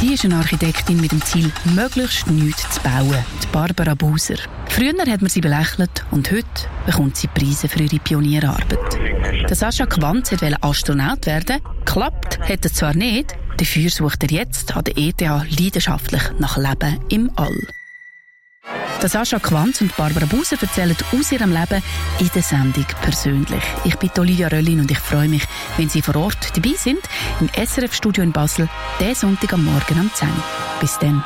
Sie ist eine Architektin mit dem Ziel, möglichst nichts zu bauen. Die Barbara Buser. Früher hat man sie belächelt und heute bekommt sie Preise für ihre Pionierarbeit. Der Sascha Quanz wollte Astronaut werden. Klappt hat es zwar nicht, dafür sucht er jetzt an der ETH leidenschaftlich nach Leben im All. Der Sascha Quanz und Barbara Buser erzählen aus ihrem Leben in der Sendung persönlich. Ich bin Olivia Röllin und ich freue mich, wenn Sie vor Ort dabei sind, im SRF-Studio in Basel, diesen Sonntag am Morgen um 10 Uhr. Bis dann.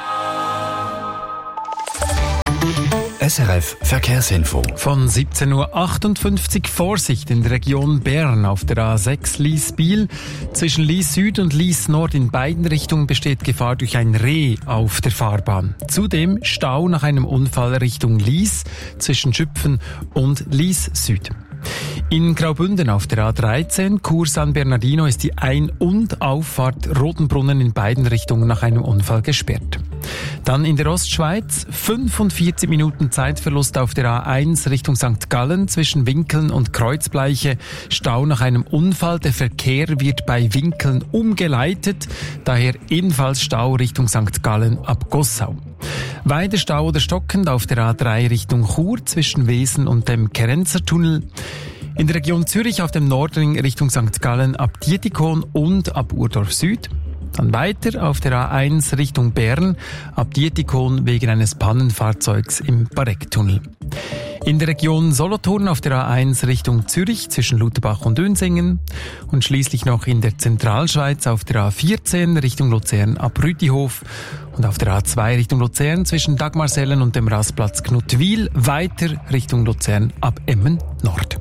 SRF Verkehrsinfo. Von 17.58 Uhr Vorsicht in der Region Bern auf der A6 Lies-Biel. Zwischen Lies Süd und Lies Nord in beiden Richtungen besteht Gefahr durch ein Reh auf der Fahrbahn. Zudem Stau nach einem Unfall Richtung Lies zwischen Schüpfen und Lies Süd. In Graubünden auf der A13, Chur San Bernardino, ist die Ein- und Auffahrt Rotenbrunnen in beiden Richtungen nach einem Unfall gesperrt. Dann in der Ostschweiz 45 Minuten Zeitverlust auf der A1 Richtung St. Gallen zwischen Winkeln und Kreuzbleiche. Stau nach einem Unfall. Der Verkehr wird bei Winkeln umgeleitet. Daher ebenfalls Stau Richtung St. Gallen ab Gossau. Weiter Stau oder stockend auf der A3 Richtung Chur zwischen Wesen und dem Kerenzertunnel. In der Region Zürich auf dem Nordring Richtung St. Gallen ab Dietikon und ab Urdorf Süd. Dann weiter auf der A1 Richtung Bern ab Dietikon wegen eines Pannenfahrzeugs im Barecktunnel. In der Region Solothurn auf der A1 Richtung Zürich zwischen Lutherbach und Unsingen und schließlich noch in der Zentralschweiz auf der A14 Richtung Luzern ab Rütihof und auf der A2 Richtung Luzern zwischen Dagmarsellen und dem Rastplatz Knutwil weiter Richtung Luzern ab Emmen Nord.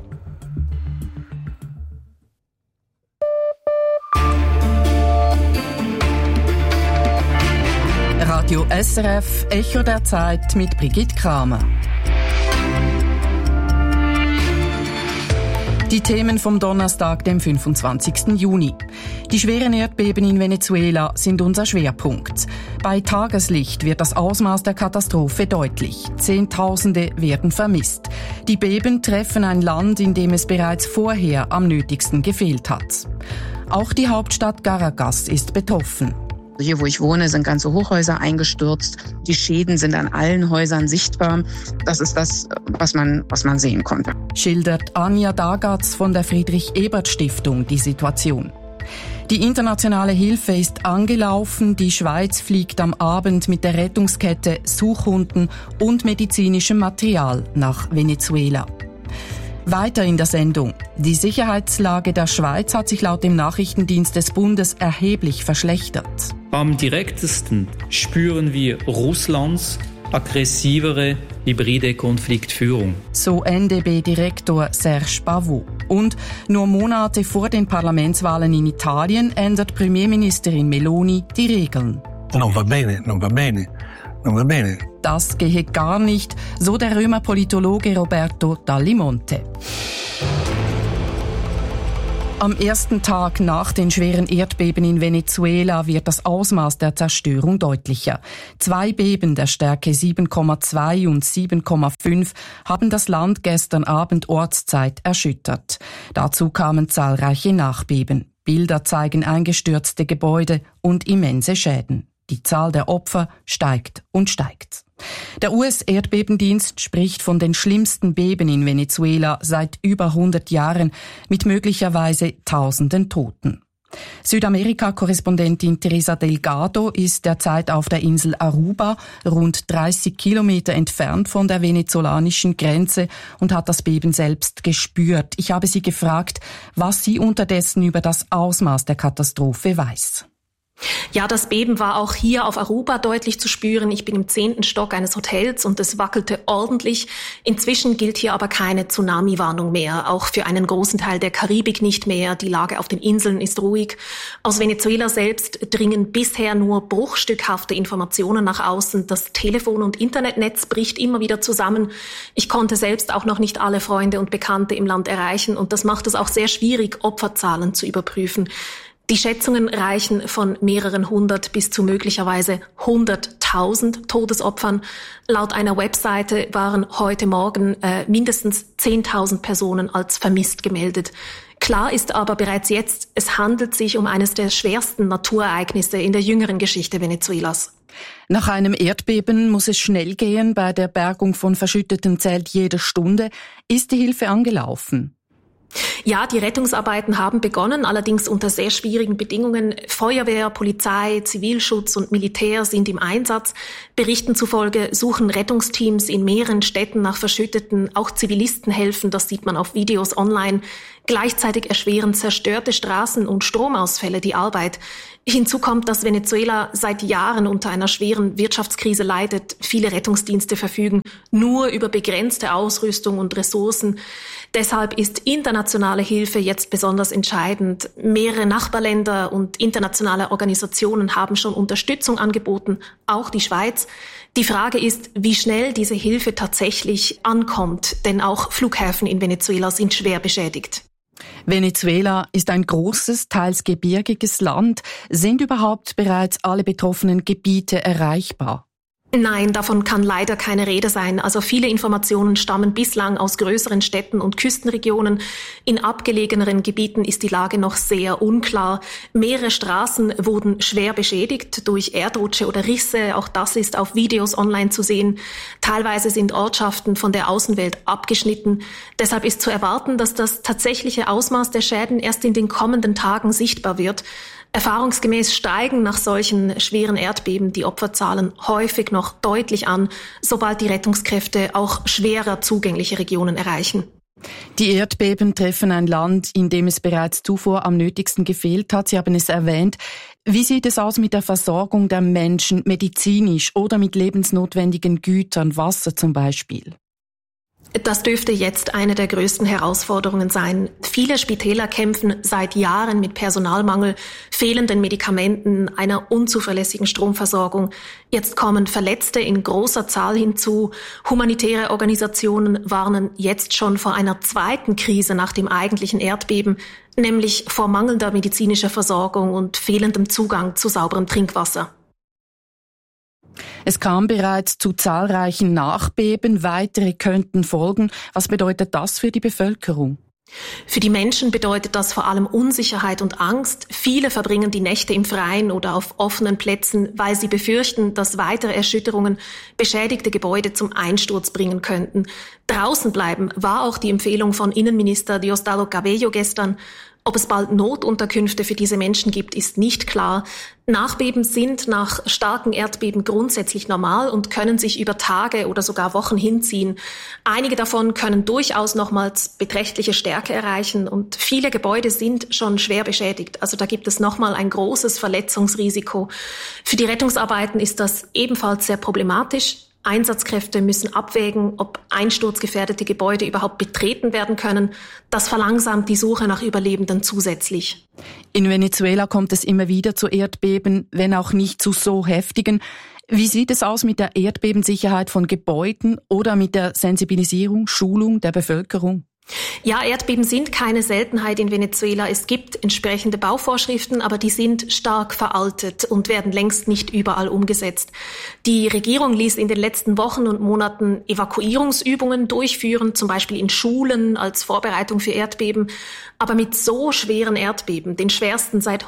Radio SRF, Echo der Zeit mit Brigitte Kramer. Die Themen vom Donnerstag, dem 25. Juni. Die schweren Erdbeben in Venezuela sind unser Schwerpunkt. Bei Tageslicht wird das Ausmaß der Katastrophe deutlich. Zehntausende werden vermisst. Die Beben treffen ein Land, in dem es bereits vorher am nötigsten gefehlt hat. Auch die Hauptstadt Caracas ist betroffen. Hier, wo ich wohne, sind ganze Hochhäuser eingestürzt. Die Schäden sind an allen Häusern sichtbar. Das ist das, was man sehen konnte. Schildert Anja Dagatz von der Friedrich-Ebert-Stiftung die Situation. Die internationale Hilfe ist angelaufen. Die Schweiz fliegt am Abend mit der Rettungskette, Suchhunden und medizinischem Material nach Venezuela. Weiter in der Sendung. Die Sicherheitslage der Schweiz hat sich laut dem Nachrichtendienst des Bundes erheblich verschlechtert. Am direktesten spüren wir Russlands aggressivere hybride Konfliktführung. So NDB-Direktor Serge Pavot. Und nur Monate vor den Parlamentswahlen in Italien ändert Premierministerin Meloni die Regeln. Non va bene, non va bene, non va bene. Das gehe gar nicht, so der Römer Politologe Roberto Dallimonte. Am ersten Tag nach den schweren Erdbeben in Venezuela wird das Ausmaß der Zerstörung deutlicher. 2 Beben der Stärke 7,2 und 7,5 haben das Land gestern Abend Ortszeit erschüttert. Dazu kamen zahlreiche Nachbeben. Bilder zeigen eingestürzte Gebäude und immense Schäden. Die Zahl der Opfer steigt und steigt. Der US-Erdbebendienst spricht von den schlimmsten Beben in Venezuela seit über 100 Jahren mit möglicherweise Tausenden Toten. Südamerika-Korrespondentin Teresa Delgado ist derzeit auf der Insel Aruba, rund 30 Kilometer entfernt von der venezolanischen Grenze, und hat das Beben selbst gespürt. Ich habe sie gefragt, was sie unterdessen über das Ausmaß der Katastrophe weiß. Ja, das Beben war auch hier auf Aruba deutlich zu spüren. Ich bin im 10. Stock eines Hotels und es wackelte ordentlich. Inzwischen gilt hier aber keine Tsunami-Warnung mehr, auch für einen großen Teil der Karibik nicht mehr. Die Lage auf den Inseln ist ruhig. Aus Venezuela selbst dringen bisher nur bruchstückhafte Informationen nach außen. Das Telefon- und Internetnetz bricht immer wieder zusammen. Ich konnte selbst auch noch nicht alle Freunde und Bekannte im Land erreichen und das macht es auch sehr schwierig, Opferzahlen zu überprüfen. Die Schätzungen reichen von mehreren hundert bis zu möglicherweise 100.000 Todesopfern. Laut einer Webseite waren heute Morgen mindestens 10.000 Personen als vermisst gemeldet. Klar ist aber bereits jetzt, es handelt sich um eines der schwersten Naturereignisse in der jüngeren Geschichte Venezuelas. Nach einem Erdbeben muss es schnell gehen. Bei der Bergung von Verschütteten zählt jede Stunde. Ist die Hilfe angelaufen? Ja, die Rettungsarbeiten haben begonnen, allerdings unter sehr schwierigen Bedingungen. Feuerwehr, Polizei, Zivilschutz und Militär sind im Einsatz. Berichten zufolge suchen Rettungsteams in mehreren Städten nach Verschütteten. Auch Zivilisten helfen, das sieht man auf Videos online. Gleichzeitig erschweren zerstörte Straßen und Stromausfälle die Arbeit. Hinzu kommt, dass Venezuela seit Jahren unter einer schweren Wirtschaftskrise leidet. Viele Rettungsdienste verfügen nur über begrenzte Ausrüstung und Ressourcen. Deshalb ist internationale Hilfe jetzt besonders entscheidend. Mehrere Nachbarländer und internationale Organisationen haben schon Unterstützung angeboten, auch die Schweiz. Die Frage ist, wie schnell diese Hilfe tatsächlich ankommt, denn auch Flughäfen in Venezuela sind schwer beschädigt. Venezuela ist ein großes, teils gebirgiges Land. Sind überhaupt bereits alle betroffenen Gebiete erreichbar? Nein, davon kann leider keine Rede sein. Also viele Informationen stammen bislang aus größeren Städten und Küstenregionen. In abgelegeneren Gebieten ist die Lage noch sehr unklar. Mehrere Straßen wurden schwer beschädigt durch Erdrutsche oder Risse. Auch das ist auf Videos online zu sehen. Teilweise sind Ortschaften von der Außenwelt abgeschnitten. Deshalb ist zu erwarten, dass das tatsächliche Ausmaß der Schäden erst in den kommenden Tagen sichtbar wird. Erfahrungsgemäß steigen nach solchen schweren Erdbeben die Opferzahlen häufig noch deutlich an, sobald die Rettungskräfte auch schwerer zugängliche Regionen erreichen. Die Erdbeben treffen ein Land, in dem es bereits zuvor am nötigsten gefehlt hat. Sie haben es erwähnt. Wie sieht es aus mit der Versorgung der Menschen medizinisch oder mit lebensnotwendigen Gütern, Wasser zum Beispiel? Das dürfte jetzt eine der größten Herausforderungen sein. Viele Spitäler kämpfen seit Jahren mit Personalmangel, fehlenden Medikamenten, einer unzuverlässigen Stromversorgung. Jetzt kommen Verletzte in großer Zahl hinzu. Humanitäre Organisationen warnen jetzt schon vor einer zweiten Krise nach dem eigentlichen Erdbeben, nämlich vor mangelnder medizinischer Versorgung und fehlendem Zugang zu sauberem Trinkwasser. Es kam bereits zu zahlreichen Nachbeben, weitere könnten folgen. Was bedeutet das für die Bevölkerung? Für die Menschen bedeutet das vor allem Unsicherheit und Angst. Viele verbringen die Nächte im Freien oder auf offenen Plätzen, weil sie befürchten, dass weitere Erschütterungen beschädigte Gebäude zum Einsturz bringen könnten. Draußen bleiben war auch die Empfehlung von Innenminister Diosdado Cabello gestern. Ob es bald Notunterkünfte für diese Menschen gibt, ist nicht klar. Nachbeben sind nach starken Erdbeben grundsätzlich normal und können sich über Tage oder sogar Wochen hinziehen. Einige davon können durchaus nochmals beträchtliche Stärke erreichen und viele Gebäude sind schon schwer beschädigt. Also da gibt es nochmal ein großes Verletzungsrisiko. Für die Rettungsarbeiten ist das ebenfalls sehr problematisch. Einsatzkräfte müssen abwägen, ob einsturzgefährdete Gebäude überhaupt betreten werden können. Das verlangsamt die Suche nach Überlebenden zusätzlich. In Venezuela kommt es immer wieder zu Erdbeben, wenn auch nicht zu so heftigen. Wie sieht es aus mit der Erdbebensicherheit von Gebäuden oder mit der Sensibilisierung, Schulung der Bevölkerung? Ja, Erdbeben sind keine Seltenheit in Venezuela. Es gibt entsprechende Bauvorschriften, aber die sind stark veraltet und werden längst nicht überall umgesetzt. Die Regierung ließ in den letzten Wochen und Monaten Evakuierungsübungen durchführen, zum Beispiel in Schulen als Vorbereitung für Erdbeben. Aber mit so schweren Erdbeben, den schwersten seit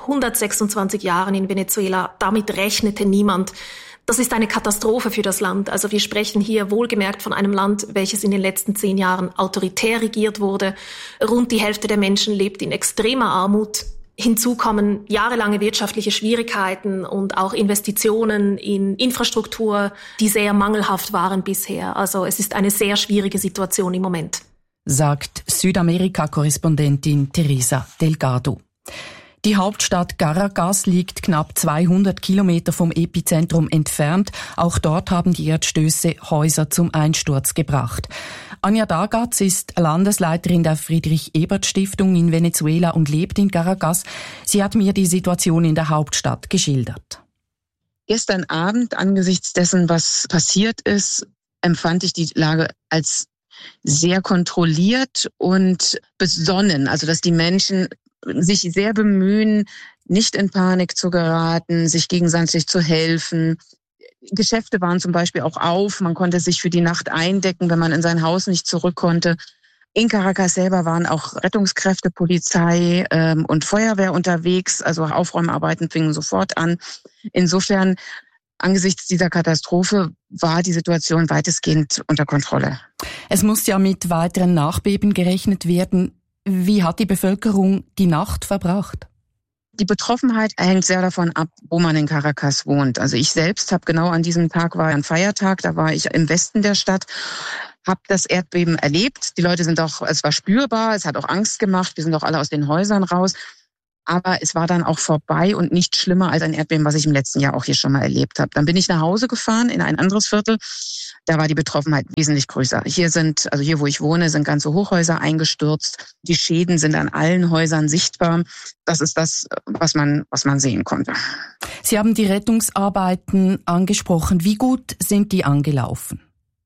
126 Jahren in Venezuela, damit rechnete niemand. Das ist eine Katastrophe für das Land. Also wir sprechen hier wohlgemerkt von einem Land, welches in den letzten 10 Jahren autoritär regiert wurde. Rund die Hälfte der Menschen lebt in extremer Armut. Hinzu kommen jahrelange wirtschaftliche Schwierigkeiten und auch Investitionen in Infrastruktur, die sehr mangelhaft waren bisher. Also es ist eine sehr schwierige Situation im Moment. Sagt Südamerika-Korrespondentin Teresa Delgado. Die Hauptstadt Caracas liegt knapp 200 Kilometer vom Epizentrum entfernt. Auch dort haben die Erdstöße Häuser zum Einsturz gebracht. Anja Dagatz ist Landesleiterin der Friedrich-Ebert-Stiftung in Venezuela und lebt in Caracas. Sie hat mir die Situation in der Hauptstadt geschildert. Gestern Abend, angesichts dessen, was passiert ist, empfand ich die Lage als sehr kontrolliert und besonnen. Also, dass die Menschen sich sehr bemühen, nicht in Panik zu geraten, sich gegenseitig zu helfen. Geschäfte waren zum Beispiel auch auf. Man konnte sich für die Nacht eindecken, wenn man in sein Haus nicht zurück konnte. In Caracas selber waren auch Rettungskräfte, Polizei und Feuerwehr unterwegs. Also Aufräumarbeiten fingen sofort an. Insofern, angesichts dieser Katastrophe war die Situation weitestgehend unter Kontrolle. Es muss ja mit weiteren Nachbeben gerechnet werden. Wie hat die Bevölkerung die Nacht verbracht? Die Betroffenheit hängt sehr davon ab, wo man in Caracas wohnt. Also ich selbst habe genau an diesem Tag, war ein Feiertag, da war ich im Westen der Stadt, habe das Erdbeben erlebt. Die Leute sind auch, es war spürbar, es hat auch Angst gemacht, wir sind auch alle aus den Häusern raus. Aber es war dann auch vorbei und nicht schlimmer als ein Erdbeben, was ich im letzten Jahr auch hier schon mal erlebt habe. Dann bin ich nach Hause gefahren in ein anderes Viertel. Da war die Betroffenheit wesentlich größer. Hier, wo ich wohne, sind ganze Hochhäuser eingestürzt. Die Schäden sind an allen Häusern sichtbar. Das ist das, was man sehen konnte. Sie haben die Rettungsarbeiten angesprochen. Wie gut sind die angelaufen?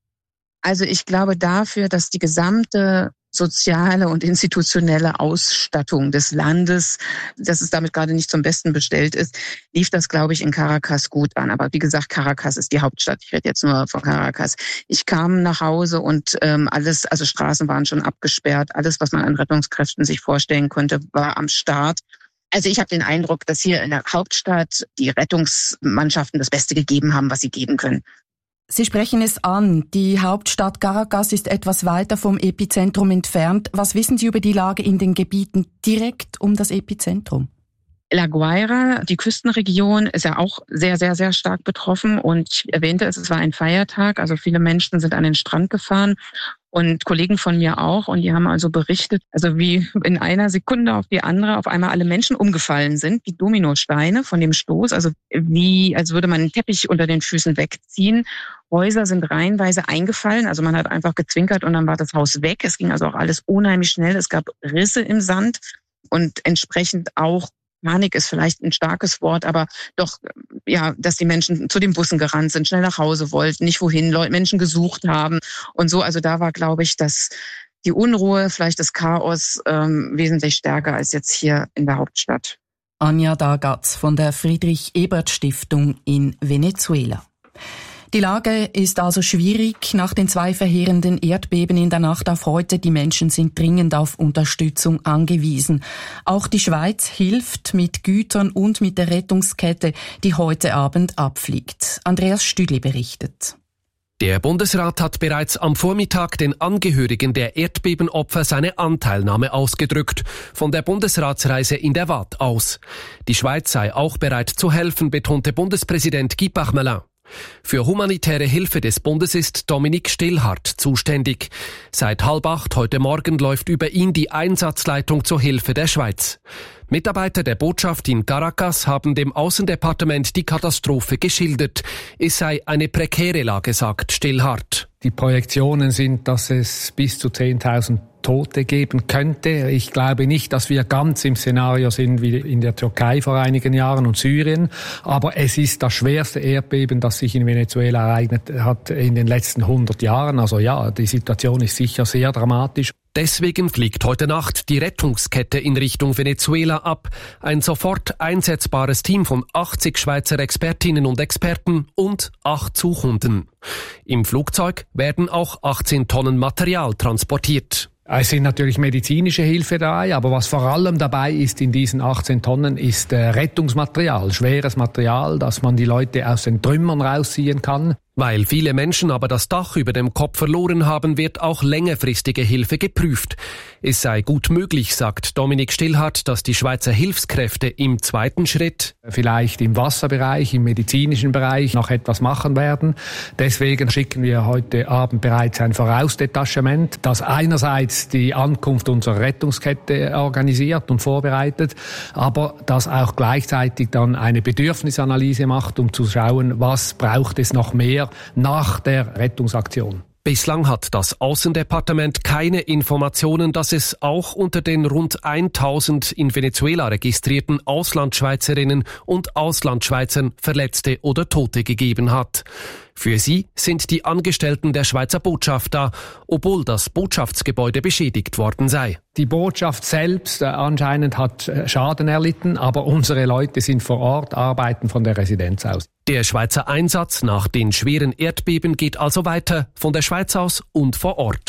Also ich glaube dafür, dass die gesamte soziale und institutionelle Ausstattung des Landes, dass es damit gerade nicht zum Besten bestellt ist, lief das, glaube ich, in Caracas gut an. Aber wie gesagt, Caracas ist die Hauptstadt. Ich rede jetzt nur von Caracas. Ich kam nach Hause und alles, also Straßen waren schon abgesperrt. Alles, was man an Rettungskräften sich vorstellen konnte, war am Start. Also ich habe den Eindruck, dass hier in der Hauptstadt die Rettungsmannschaften das Beste gegeben haben, was sie geben können. Sie sprechen es an. Die Hauptstadt Caracas ist etwas weiter vom Epizentrum entfernt. Was wissen Sie über die Lage in den Gebieten direkt um das Epizentrum? La Guaira, die Küstenregion, ist ja auch sehr, sehr, sehr stark betroffen. Und ich erwähnte es war ein Feiertag. Also viele Menschen sind an den Strand gefahren und Kollegen von mir auch. Und die haben also berichtet, also wie in einer Sekunde auf die andere auf einmal alle Menschen umgefallen sind, wie Dominosteine von dem Stoß. Also wie, als würde man einen Teppich unter den Füßen wegziehen. Häuser sind reihenweise eingefallen. Also man hat einfach gezwinkert und dann war das Haus weg. Es ging also auch alles unheimlich schnell. Es gab Risse im Sand und entsprechend auch Panik ist vielleicht ein starkes Wort, aber doch, ja, dass die Menschen zu den Bussen gerannt sind, schnell nach Hause wollten, nicht wohin, Menschen gesucht haben und so. Also da war, glaube ich, dass die Unruhe, vielleicht das Chaos wesentlich stärker als jetzt hier in der Hauptstadt. Anja Dagatz von der Friedrich-Ebert-Stiftung in Venezuela. Die Lage ist also schwierig nach den 2 verheerenden Erdbeben in der Nacht auf heute. Die Menschen sind dringend auf Unterstützung angewiesen. Auch die Schweiz hilft mit Gütern und mit der Rettungskette, die heute Abend abfliegt. Andreas Stüdli berichtet. Der Bundesrat hat bereits am Vormittag den Angehörigen der Erdbebenopfer seine Anteilnahme ausgedrückt, von der Bundesratsreise in der Waadt aus. Die Schweiz sei auch bereit zu helfen, betonte Bundespräsident Guy Parmelin. Für humanitäre Hilfe des Bundes ist Dominik Stillhardt zuständig. Seit 7:30 heute Morgen läuft über ihn die Einsatzleitung zur Hilfe der Schweiz. Mitarbeiter der Botschaft in Caracas haben dem Außendepartement die Katastrophe geschildert. Es sei eine prekäre Lage, sagt Stillhardt. Die Projektionen sind, dass es bis zu 10.000 Tote geben könnte. Ich glaube nicht, dass wir ganz im Szenario sind wie in der Türkei vor einigen Jahren und Syrien. Aber es ist das schwerste Erdbeben, das sich in Venezuela ereignet hat in den letzten 100 Jahren. Also ja, die Situation ist sicher sehr dramatisch. Deswegen fliegt heute Nacht die Rettungskette in Richtung Venezuela ab. Ein sofort einsetzbares Team von 80 Schweizer Expertinnen und Experten und 8 Suchhunden. Im Flugzeug werden auch 18 Tonnen Material transportiert. Es sind natürlich medizinische Hilfe dabei, aber was vor allem dabei ist in diesen 18 Tonnen ist Rettungsmaterial, schweres Material, dass man die Leute aus den Trümmern rausziehen kann. Weil viele Menschen aber das Dach über dem Kopf verloren haben, wird auch längerfristige Hilfe geprüft. Es sei gut möglich, sagt Dominik Stillhardt, dass die Schweizer Hilfskräfte im zweiten Schritt vielleicht im Wasserbereich, im medizinischen Bereich noch etwas machen werden. Deswegen schicken wir heute Abend bereits ein Vorausdetachement, das einerseits die Ankunft unserer Rettungskette organisiert und vorbereitet, aber das auch gleichzeitig dann eine Bedürfnisanalyse macht, um zu schauen, was braucht es noch mehr nach der Rettungsaktion. Bislang hat das Außendepartement keine Informationen, dass es auch unter den rund 1000 in Venezuela registrierten Auslandschweizerinnen und Auslandschweizern Verletzte oder Tote gegeben hat. Für sie sind die Angestellten der Schweizer Botschaft da, obwohl das Botschaftsgebäude beschädigt worden sei. Die Botschaft selbst anscheinend hat Schaden erlitten, aber unsere Leute sind vor Ort, arbeiten von der Residenz aus. Der Schweizer Einsatz nach den schweren Erdbeben geht also weiter, von der Schweiz aus und vor Ort.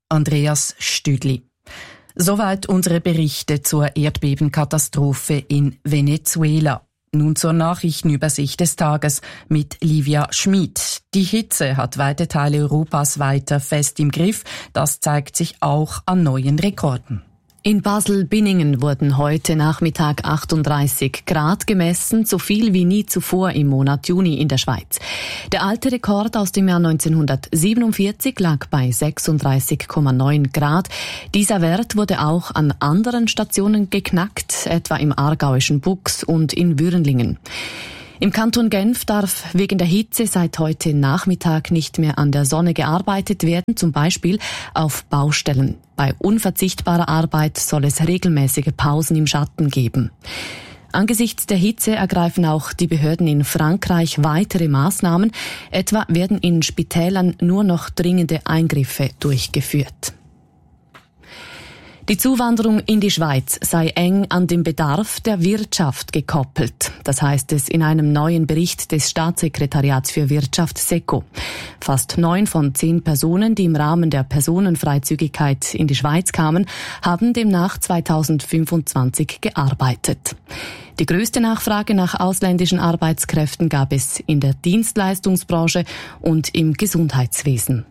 Andreas Stüdli. Soweit unsere Berichte zur Erdbebenkatastrophe in Venezuela. Nun zur Nachrichtenübersicht des Tages mit Livia Schmid. Die Hitze hat weite Teile Europas weiter fest im Griff. Das zeigt sich auch an neuen Rekorden. In Basel-Binningen wurden heute Nachmittag 38 Grad gemessen, so viel wie nie zuvor im Monat Juni in der Schweiz. Der alte Rekord aus dem Jahr 1947 lag bei 36,9 Grad. Dieser Wert wurde auch an anderen Stationen geknackt, etwa im aargauischen Buchs und in Würenlingen. Im Kanton Genf darf wegen der Hitze seit heute Nachmittag nicht mehr an der Sonne gearbeitet werden, zum Beispiel auf Baustellen. Bei unverzichtbarer Arbeit soll es regelmäßige Pausen im Schatten geben. Angesichts der Hitze ergreifen auch die Behörden in Frankreich weitere Maßnahmen. Etwa werden in Spitälern nur noch dringende Eingriffe durchgeführt. Die Zuwanderung in die Schweiz sei eng an den Bedarf der Wirtschaft gekoppelt. Das heißt es in einem neuen Bericht des Staatssekretariats für Wirtschaft SECO. Fast 9 von 10 Personen, die im Rahmen der Personenfreizügigkeit in die Schweiz kamen, haben demnach 2025 gearbeitet. Die größte Nachfrage nach ausländischen Arbeitskräften gab es in der Dienstleistungsbranche und im Gesundheitswesen.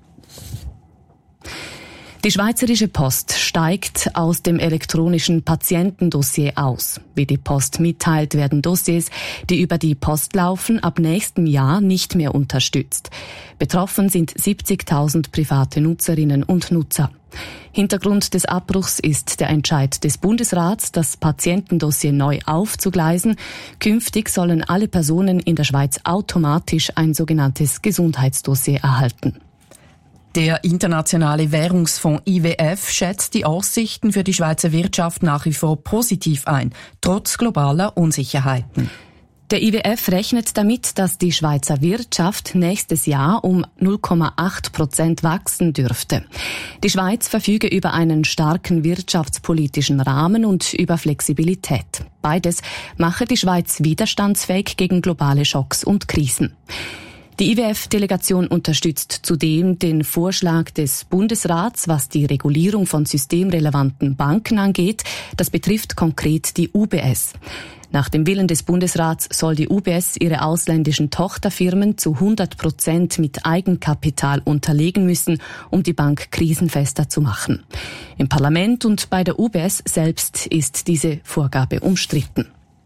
Die Schweizerische Post steigt aus dem elektronischen Patientendossier aus. Wie die Post mitteilt, werden Dossiers, die über die Post laufen, ab nächstem Jahr nicht mehr unterstützt. Betroffen sind 70.000 private Nutzerinnen und Nutzer. Hintergrund des Abbruchs ist der Entscheid des Bundesrats, das Patientendossier neu aufzugleisen. Künftig sollen alle Personen in der Schweiz automatisch ein sogenanntes Gesundheitsdossier erhalten. Der Internationale Währungsfonds IWF schätzt die Aussichten für die Schweizer Wirtschaft nach wie vor positiv ein, trotz globaler Unsicherheiten. Der IWF rechnet damit, dass die Schweizer Wirtschaft nächstes Jahr um 0,8% wachsen dürfte. Die Schweiz verfüge über einen starken wirtschaftspolitischen Rahmen und über Flexibilität. Beides mache die Schweiz widerstandsfähig gegen globale Schocks und Krisen. Die IWF-Delegation unterstützt zudem den Vorschlag des Bundesrats, was die Regulierung von systemrelevanten Banken angeht. Das betrifft konkret die UBS. Nach dem Willen des Bundesrats soll die UBS ihre ausländischen Tochterfirmen zu 100% mit Eigenkapital unterlegen müssen, um die Bank krisenfester zu machen. Im Parlament und bei der UBS selbst ist diese Vorgabe umstritten.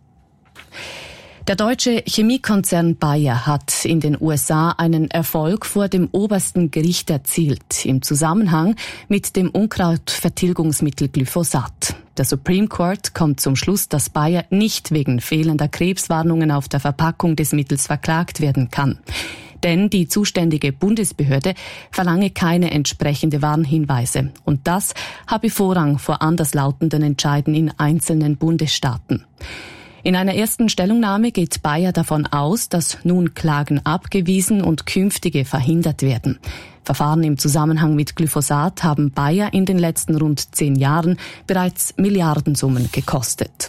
Der deutsche Chemiekonzern Bayer hat in den USA einen Erfolg vor dem obersten Gericht erzielt, im Zusammenhang mit dem Unkrautvertilgungsmittel Glyphosat. Der Supreme Court kommt zum Schluss, dass Bayer nicht wegen fehlender Krebswarnungen auf der Verpackung des Mittels verklagt werden kann. Denn die zuständige Bundesbehörde verlange keine entsprechende Warnhinweise. Und das habe Vorrang vor anderslautenden Entscheiden in einzelnen Bundesstaaten. In einer ersten Stellungnahme geht Bayer davon aus, dass nun Klagen abgewiesen und künftige verhindert werden. Verfahren im Zusammenhang mit Glyphosat haben Bayer in den letzten rund 10 Jahren bereits Milliardensummen gekostet.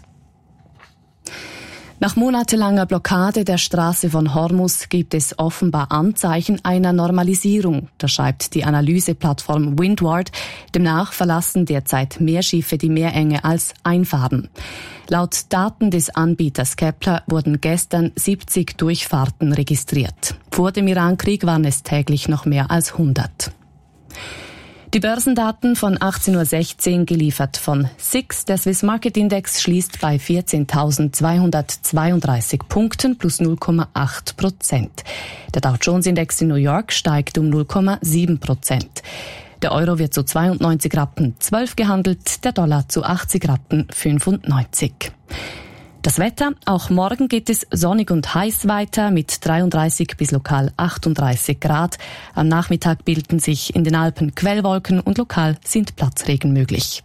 Nach monatelanger Blockade der Straße von Hormuz gibt es offenbar Anzeichen einer Normalisierung, das schreibt die Analyseplattform Windward. Demnach verlassen derzeit mehr Schiffe die Meerenge als einfahren. Laut Daten des Anbieters Kepler wurden gestern 70 Durchfahrten registriert. Vor dem Irankrieg waren es täglich noch mehr als 100. Die Börsendaten von 18.16 Uhr geliefert von SIX. Der Swiss Market Index schließt bei 14.232 Punkten plus 0,8%. Der Dow Jones Index in New York steigt um 0,7%. Der Euro wird zu 92 Rappen 12 gehandelt, der Dollar zu 80 Rappen 95. Das Wetter, auch morgen geht es sonnig und heiß weiter mit 33 bis lokal 38 Grad. Am Nachmittag bilden sich in den Alpen Quellwolken und lokal sind Platzregen möglich.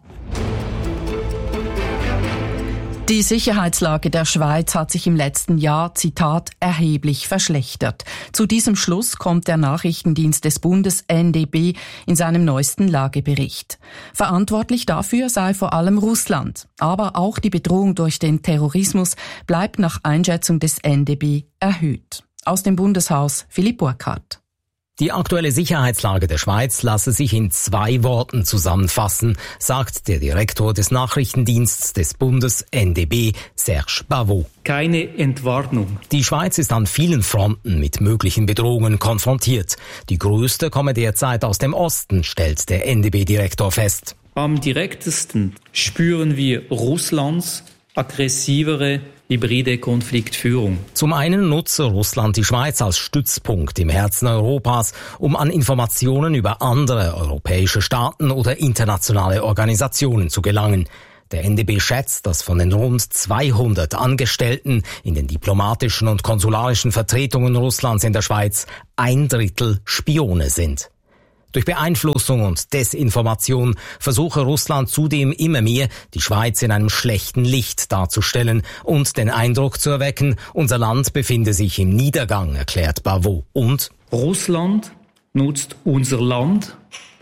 Die Sicherheitslage der Schweiz hat sich im letzten Jahr, Zitat, erheblich verschlechtert. Zu diesem Schluss kommt der Nachrichtendienst des Bundes NDB in seinem neuesten Lagebericht. Verantwortlich dafür sei vor allem Russland. Aber auch die Bedrohung durch den Terrorismus bleibt nach Einschätzung des NDB erhöht. Aus dem Bundeshaus Philipp Burkhardt. Die aktuelle Sicherheitslage der Schweiz lasse sich in 2 Worten zusammenfassen, sagt der Direktor des Nachrichtendienstes des Bundes NDB, Serge Bavot. Keine Entwarnung. Die Schweiz ist an vielen Fronten mit möglichen Bedrohungen konfrontiert. Die größte komme derzeit aus dem Osten, stellt der NDB-Direktor fest. Am direktesten spüren wir Russlands aggressivere hybride Konfliktführung. Zum einen nutze Russland die Schweiz als Stützpunkt im Herzen Europas, um an Informationen über andere europäische Staaten oder internationale Organisationen zu gelangen. Der NDB schätzt, dass von den rund 200 Angestellten in den diplomatischen und konsularischen Vertretungen Russlands in der Schweiz 1/3 Spione sind. Durch Beeinflussung und Desinformation versuche Russland zudem immer mehr, die Schweiz in einem schlechten Licht darzustellen und den Eindruck zu erwecken, unser Land befinde sich im Niedergang, erklärt Bavot. Und Russland nutzt unser Land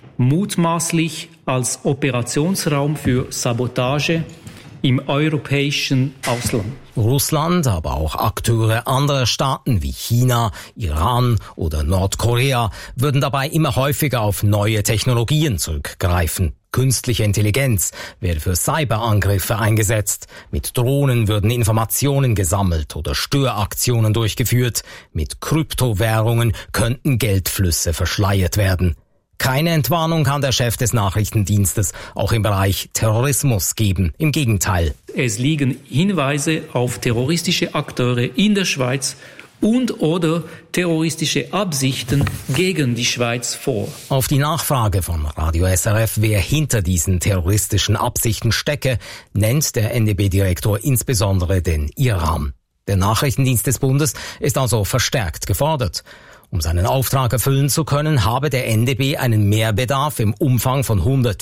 mutmaßlich als Operationsraum für Sabotage im europäischen Ausland. Russland, aber auch Akteure anderer Staaten wie China, Iran oder Nordkorea würden dabei immer häufiger auf neue Technologien zurückgreifen. Künstliche Intelligenz werde für Cyberangriffe eingesetzt. Mit Drohnen würden Informationen gesammelt oder Störaktionen durchgeführt. Mit Kryptowährungen könnten Geldflüsse verschleiert werden. Keine Entwarnung kann der Chef des Nachrichtendienstes auch im Bereich Terrorismus geben. Im Gegenteil. Es liegen Hinweise auf terroristische Akteure in der Schweiz und/oder terroristische Absichten gegen die Schweiz vor. Auf die Nachfrage von Radio SRF, wer hinter diesen terroristischen Absichten stecke, nennt der NDB-Direktor insbesondere den Iran. Der Nachrichtendienst des Bundes ist also verstärkt gefordert. Um seinen Auftrag erfüllen zu können, habe der NDB einen Mehrbedarf im Umfang von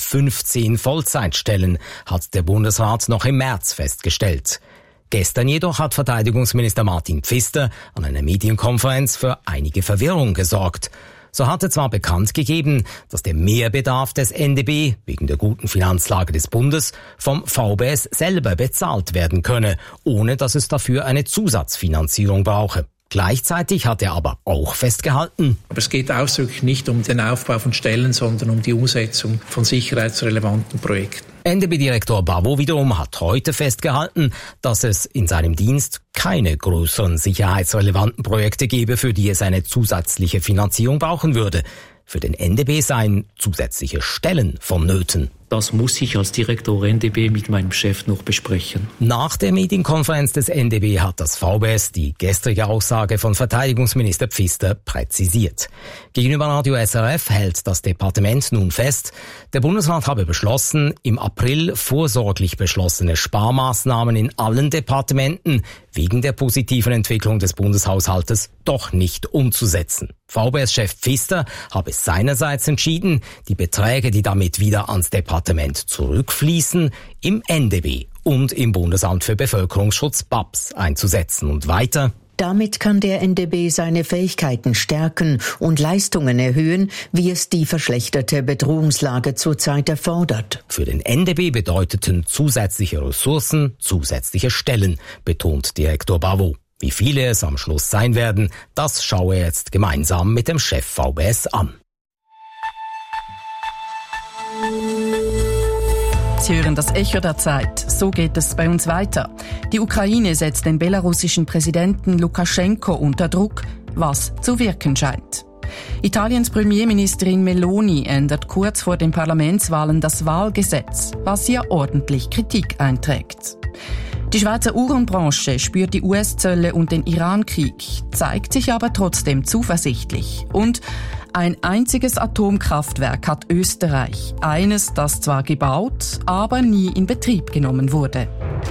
115 Vollzeitstellen, hat der Bundesrat noch im März festgestellt. Gestern jedoch hat Verteidigungsminister Martin Pfister an einer Medienkonferenz für einige Verwirrung gesorgt. So hatte zwar bekannt gegeben, dass der Mehrbedarf des NDB wegen der guten Finanzlage des Bundes vom VBS selber bezahlt werden könne, ohne dass es dafür eine Zusatzfinanzierung brauche. Gleichzeitig hat er aber auch festgehalten: Aber es geht ausdrücklich nicht um den Aufbau von Stellen, sondern um die Umsetzung von sicherheitsrelevanten Projekten. NDB-Direktor Bavot wiederum hat heute festgehalten, dass es in seinem Dienst keine größeren sicherheitsrelevanten Projekte gebe, für die es eine zusätzliche Finanzierung brauchen würde. Für den NDB seien zusätzliche Stellen vonnöten. Das muss ich als Direktor NDB mit meinem Chef noch besprechen. Nach der Medienkonferenz des NDB hat das VBS die gestrige Aussage von Verteidigungsminister Pfister präzisiert. Gegenüber Radio SRF hält das Departement nun fest, der Bundesrat habe beschlossen, im April vorsorglich beschlossene Sparmaßnahmen in allen Departementen wegen der positiven Entwicklung des Bundeshaushaltes doch nicht umzusetzen. VBS-Chef Pfister habe seinerseits entschieden, die Beträge, die damit wieder ans Departement zurückfließen, im NDB und im Bundesamt für Bevölkerungsschutz BABS einzusetzen. Und weiter: Damit kann der NDB seine Fähigkeiten stärken und Leistungen erhöhen, wie es die verschlechterte Bedrohungslage zurzeit erfordert. Für den NDB bedeuteten zusätzliche Ressourcen zusätzliche Stellen, betont Direktor Bavot. Wie viele es am Schluss sein werden, das schaue er jetzt gemeinsam mit dem Chef VBS an. Sie hören das Echo der Zeit. So geht es bei uns weiter. Die Ukraine setzt den belarussischen Präsidenten Lukaschenko unter Druck, was zu wirken scheint. Italiens Premierministerin Meloni ändert kurz vor den Parlamentswahlen das Wahlgesetz, was ihr ordentlich Kritik einträgt. Die Schweizer Uhrenbranche spürt die US-Zölle und den Iran-Krieg, zeigt sich aber trotzdem zuversichtlich. Und ein einziges Atomkraftwerk hat Österreich. Eines, das zwar gebaut, aber nie in Betrieb genommen wurde.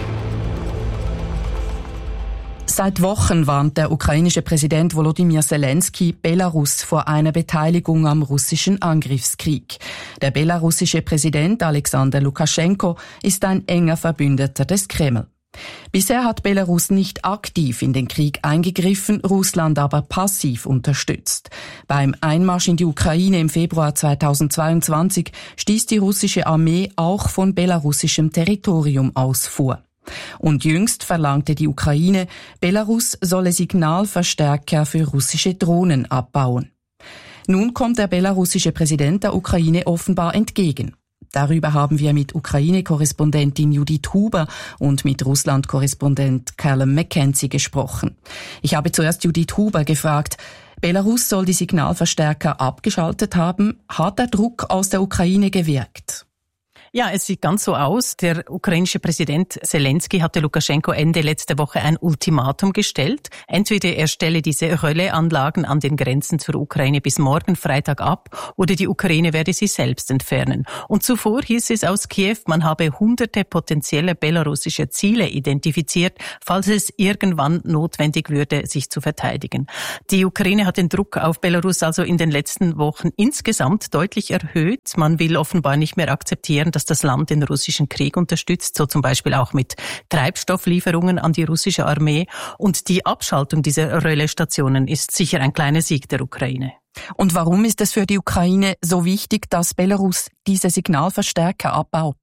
Seit Wochen warnt der ukrainische Präsident Volodymyr Zelensky Belarus vor einer Beteiligung am russischen Angriffskrieg. Der belarussische Präsident Alexander Lukaschenko ist ein enger Verbündeter des Kreml. Bisher hat Belarus nicht aktiv in den Krieg eingegriffen, Russland aber passiv unterstützt. Beim Einmarsch in die Ukraine im Februar 2022 stieß die russische Armee auch von belarussischem Territorium aus vor. Und jüngst verlangte die Ukraine, Belarus solle Signalverstärker für russische Drohnen abbauen. Nun kommt der belarussische Präsident der Ukraine offenbar entgegen. Darüber haben wir mit Ukraine-Korrespondentin Judith Huber und mit Russland-Korrespondent Callum McKenzie gesprochen. Ich habe zuerst Judith Huber gefragt, Belarus soll die Signalverstärker abgeschaltet haben. Hat der Druck aus der Ukraine gewirkt? Ja, es sieht ganz so aus. Der ukrainische Präsident Zelensky hatte Lukaschenko Ende letzte Woche ein Ultimatum gestellt. Entweder er stelle diese Relaisanlagen an den Grenzen zur Ukraine bis morgen Freitag ab oder die Ukraine werde sie selbst entfernen. Und zuvor hieß es aus Kiew, man habe hunderte potenzielle belarussische Ziele identifiziert, falls es irgendwann notwendig würde, sich zu verteidigen. Die Ukraine hat den Druck auf Belarus also in den letzten Wochen insgesamt deutlich erhöht. Man will offenbar nicht mehr akzeptieren, dass das Land den russischen Krieg unterstützt, so zum Beispiel auch mit Treibstofflieferungen an die russische Armee. Und die Abschaltung dieser Relaisstationen ist sicher ein kleiner Sieg der Ukraine. Und warum ist es für die Ukraine so wichtig, dass Belarus diese Signalverstärker abbaut?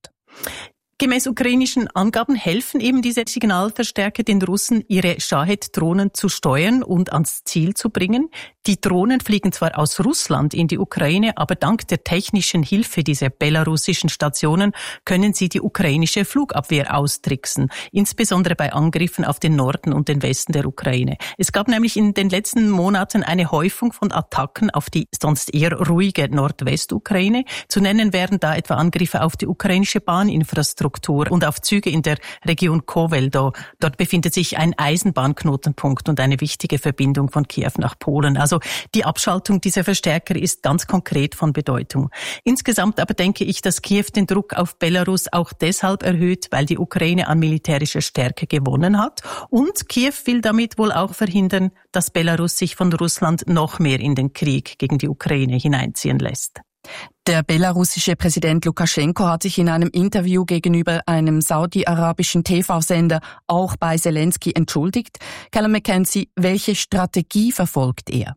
Gemäß ukrainischen Angaben helfen eben diese Signalverstärker den Russen, ihre Shahed-Drohnen zu steuern und ans Ziel zu bringen. Die Drohnen fliegen zwar aus Russland in die Ukraine, aber dank der technischen Hilfe dieser belarussischen Stationen können sie die ukrainische Flugabwehr austricksen, insbesondere bei Angriffen auf den Norden und den Westen der Ukraine. Es gab nämlich in den letzten Monaten eine Häufung von Attacken auf die sonst eher ruhige Nordwestukraine. Zu nennen wären da etwa Angriffe auf die ukrainische Bahninfrastruktur und auf Züge in der Region Kowel. Dort befindet sich ein Eisenbahnknotenpunkt und eine wichtige Verbindung von Kiew nach Polen. Also die Abschaltung dieser Verstärker ist ganz konkret von Bedeutung. Insgesamt aber denke ich, dass Kiew den Druck auf Belarus auch deshalb erhöht, weil die Ukraine an militärischer Stärke gewonnen hat. Und Kiew will damit wohl auch verhindern, dass Belarus sich von Russland noch mehr in den Krieg gegen die Ukraine hineinziehen lässt. Der belarussische Präsident Lukaschenko hat sich in einem Interview gegenüber einem saudi-arabischen TV-Sender auch bei Zelensky entschuldigt. Callum McKenzie, welche Strategie verfolgt er?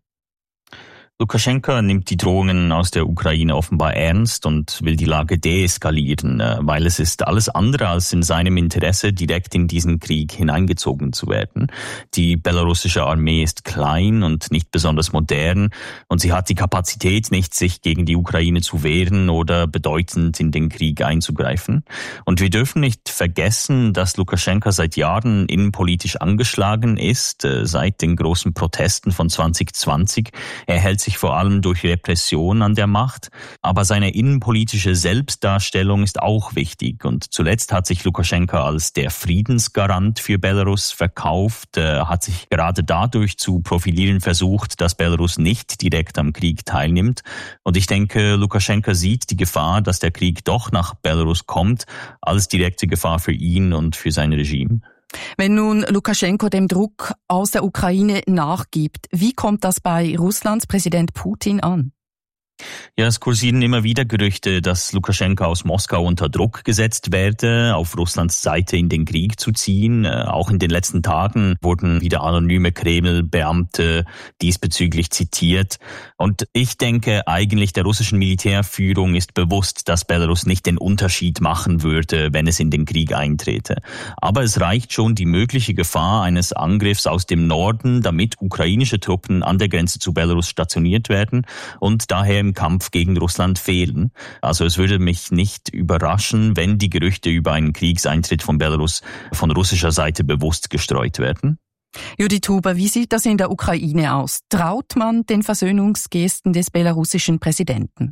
Lukaschenko nimmt die Drohungen aus der Ukraine offenbar ernst und will die Lage deeskalieren, weil es ist alles andere als in seinem Interesse, direkt in diesen Krieg hineingezogen zu werden. Die belarussische Armee ist klein und nicht besonders modern und sie hat die Kapazität nicht, sich gegen die Ukraine zu wehren oder bedeutend in den Krieg einzugreifen. Und wir dürfen nicht vergessen, dass Lukaschenko seit Jahren innenpolitisch angeschlagen ist, seit den großen Protesten von 2020. Er hält sich vor allem durch Repression an der Macht, aber seine innenpolitische Selbstdarstellung ist auch wichtig und zuletzt hat sich Lukaschenko als der Friedensgarant für Belarus verkauft, hat sich gerade dadurch zu profilieren versucht, dass Belarus nicht direkt am Krieg teilnimmt und ich denke, Lukaschenko sieht die Gefahr, dass der Krieg doch nach Belarus kommt, als direkte Gefahr für ihn und für sein Regime. Wenn nun Lukaschenko dem Druck aus der Ukraine nachgibt, wie kommt das bei Russlands Präsident Putin an? Ja, es kursieren immer wieder Gerüchte, dass Lukaschenko aus Moskau unter Druck gesetzt werde, auf Russlands Seite in den Krieg zu ziehen. Auch in den letzten Tagen wurden wieder anonyme Kreml-Beamte diesbezüglich zitiert. Und ich denke eigentlich, der russischen Militärführung ist bewusst, dass Belarus nicht den Unterschied machen würde, wenn es in den Krieg eintrete. Aber es reicht schon die mögliche Gefahr eines Angriffs aus dem Norden, damit ukrainische Truppen an der Grenze zu Belarus stationiert werden und daher im Kampf gegen Russland fehlen. Also es würde mich nicht überraschen, wenn die Gerüchte über einen Kriegseintritt von Belarus von russischer Seite bewusst gestreut werden. Judith Huber, wie sieht das in der Ukraine aus? Traut man den Versöhnungsgesten des belarussischen Präsidenten?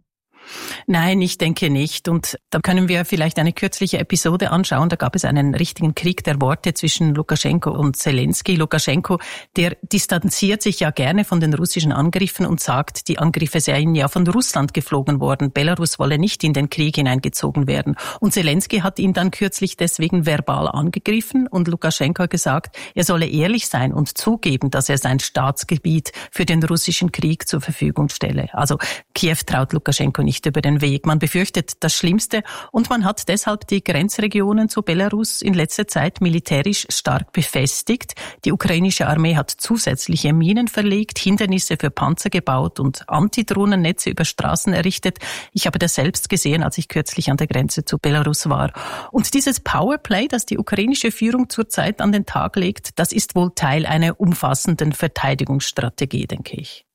Nein, ich denke nicht. Und da können wir vielleicht eine kürzliche Episode anschauen. Da gab es einen richtigen Krieg der Worte zwischen Lukaschenko und Zelensky. Lukaschenko, der distanziert sich ja gerne von den russischen Angriffen und sagt, die Angriffe seien ja von Russland geflogen worden. Belarus wolle nicht in den Krieg hineingezogen werden. Und Zelensky hat ihn dann kürzlich deswegen verbal angegriffen und Lukaschenko hat gesagt, er solle ehrlich sein und zugeben, dass er sein Staatsgebiet für den russischen Krieg zur Verfügung stelle. Also Kiew traut Lukaschenko nicht über den Weg. Man befürchtet das Schlimmste und man hat deshalb die Grenzregionen zu Belarus in letzter Zeit militärisch stark befestigt. Die ukrainische Armee hat zusätzliche Minen verlegt, Hindernisse für Panzer gebaut und Antidrohnennetze über Straßen errichtet. Ich habe das selbst gesehen, als ich kürzlich an der Grenze zu Belarus war. Und dieses Powerplay, das die ukrainische Führung zurzeit an den Tag legt, das ist wohl Teil einer umfassenden Verteidigungsstrategie, denke ich.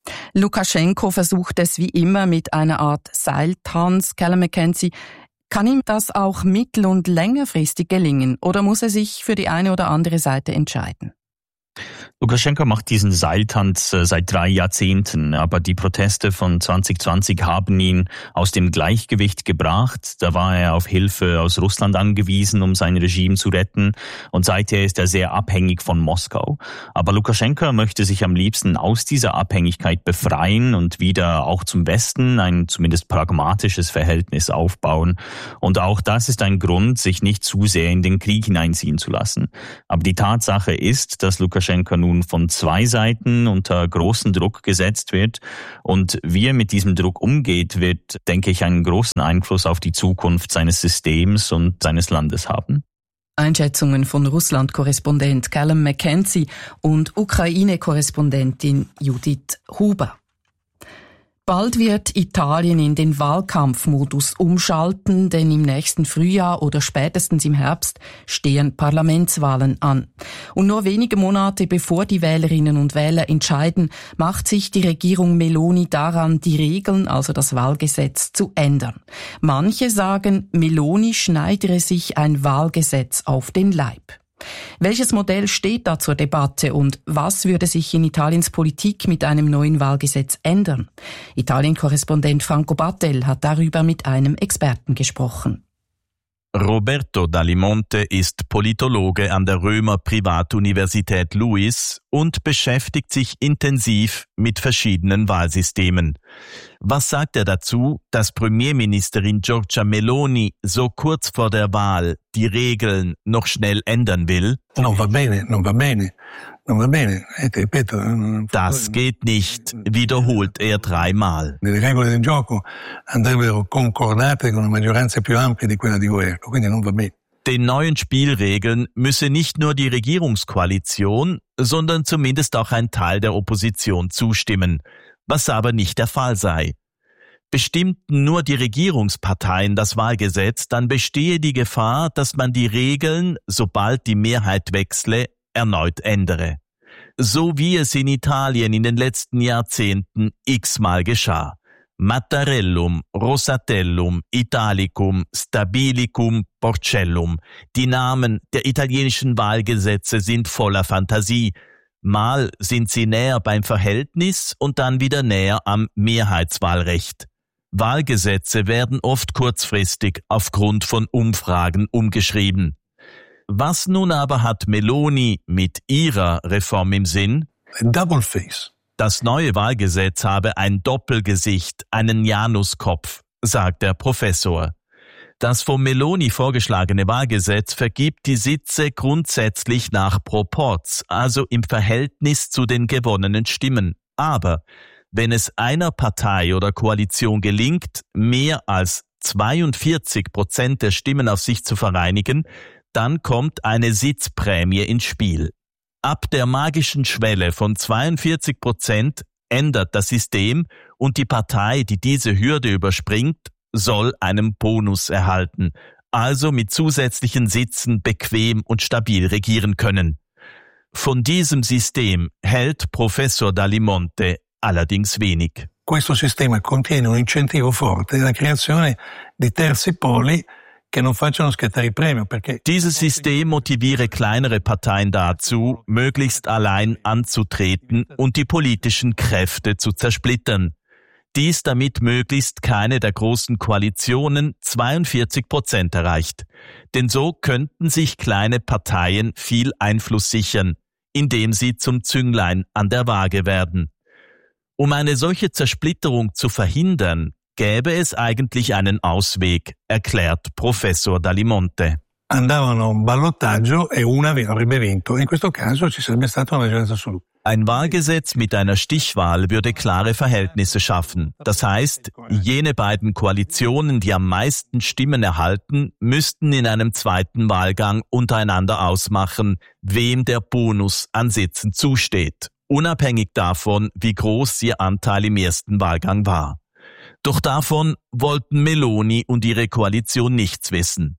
Lukaschenko versucht es wie immer mit einer Art Seiltanz. Callum McKenzie, kann ihm das auch mittel- und längerfristig gelingen oder muss er sich für die eine oder andere Seite entscheiden? Lukaschenko macht diesen Seiltanz seit 3 Jahrzehnten, aber die Proteste von 2020 haben ihn aus dem Gleichgewicht gebracht. Da war er auf Hilfe aus Russland angewiesen, um sein Regime zu retten, und seither ist er sehr abhängig von Moskau. Aber Lukaschenko möchte sich am liebsten aus dieser Abhängigkeit befreien und wieder auch zum Westen ein zumindest pragmatisches Verhältnis aufbauen. Und auch das ist ein Grund, sich nicht zu sehr in den Krieg hineinziehen zu lassen. Aber die Tatsache ist, dass Lukaschenko nun von 2 Seiten unter großen Druck gesetzt wird. Und wie er mit diesem Druck umgeht, wird, denke ich, einen großen Einfluss auf die Zukunft seines Systems und seines Landes haben. Einschätzungen von Russland-Korrespondent Callum McKenzie und Ukraine-Korrespondentin Judith Huber. Bald wird Italien in den Wahlkampfmodus umschalten, denn im nächsten Frühjahr oder spätestens im Herbst stehen Parlamentswahlen an. Und nur wenige Monate bevor die Wählerinnen und Wähler entscheiden, macht sich die Regierung Meloni daran, die Regeln, also das Wahlgesetz, zu ändern. Manche sagen, Meloni schneidere sich ein Wahlgesetz auf den Leib. Welches Modell steht da zur Debatte und was würde sich in Italiens Politik mit einem neuen Wahlgesetz ändern? Italien-Korrespondent Franco Battel hat darüber mit einem Experten gesprochen. Roberto Dalimonte ist Politologe an der Römer Privatuniversität Luis und beschäftigt sich intensiv mit verschiedenen Wahlsystemen. Was sagt er dazu, dass Premierministerin Giorgia Meloni so kurz vor der Wahl die Regeln noch schnell ändern will? Non va bene. Das geht nicht, wiederholt er 3-mal. Le regole del gioco andrebbero concordate con una maggioranza più ampia di quella di governo, quindi non va bene. Den neuen Spielregeln müsse nicht nur die Regierungskoalition, sondern zumindest auch ein Teil der Opposition zustimmen, was aber nicht der Fall sei. Bestimmten nur die Regierungsparteien das Wahlgesetz, dann bestehe die Gefahr, dass man die Regeln, sobald die Mehrheit wechsle, erneut ändere. So wie es in Italien in den letzten Jahrzehnten x-mal geschah. Mattarellum, Rosatellum, Italicum, Stabilicum, Porcellum. Die Namen der italienischen Wahlgesetze sind voller Fantasie. Mal sind sie näher beim Verhältnis und dann wieder näher am Mehrheitswahlrecht. Wahlgesetze werden oft kurzfristig aufgrund von Umfragen umgeschrieben. Was nun aber hat Meloni mit ihrer Reform im Sinn? Double face. Das neue Wahlgesetz habe ein Doppelgesicht, einen Januskopf, sagt der Professor. Das von Meloni vorgeschlagene Wahlgesetz vergibt die Sitze grundsätzlich nach Proporz, also im Verhältnis zu den gewonnenen Stimmen. Aber wenn es einer Partei oder Koalition gelingt, mehr als 42% der Stimmen auf sich zu vereinigen, dann kommt eine Sitzprämie ins Spiel. Ab der magischen Schwelle von 42% ändert das System und die Partei, die diese Hürde überspringt, soll einen Bonus erhalten, also mit zusätzlichen Sitzen bequem und stabil regieren können. Von diesem System hält Professor Dalimonte allerdings wenig. Questo sistema contiene un incentivo forte alla creazione di terzi poli che non facciano scattare il premio, perché dieses System motiviere kleinere Parteien dazu, möglichst allein anzutreten und die politischen Kräfte zu zersplittern. Dies damit möglichst keine der großen Koalitionen 42% erreicht. Denn so könnten sich kleine Parteien viel Einfluss sichern, indem sie zum Zünglein an der Waage werden. Um eine solche Zersplitterung zu verhindern, gäbe es eigentlich einen Ausweg, erklärt Professor Dalimonte. Andavano a un ballottaggio e una avrebbe vinto. In questo caso ci sarebbe stata una maggioranza assoluta. Ein Wahlgesetz mit einer Stichwahl würde klare Verhältnisse schaffen. Das heißt, jene beiden Koalitionen, die am meisten Stimmen erhalten, müssten in einem zweiten Wahlgang untereinander ausmachen, wem der Bonus an Sitzen zusteht, unabhängig davon, wie groß ihr Anteil im ersten Wahlgang war. Doch davon wollten Meloni und ihre Koalition nichts wissen.